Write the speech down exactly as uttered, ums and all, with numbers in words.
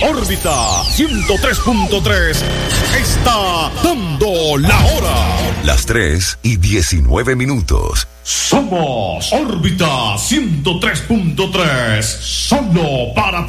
órbita ciento tres punto tres está dando la hora. Las tres y diecinueve minutos. Somos órbita ciento tres punto tres, solo para ti.